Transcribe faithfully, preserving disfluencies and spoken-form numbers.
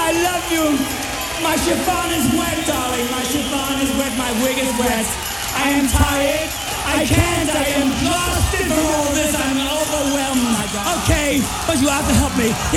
I love you. My chiffon is wet, darling. My chiffon is wet. My wig is wet. I am tired. I can't. I am exhausted from all this. I'm overwhelmed. Okay, but you have to help me. You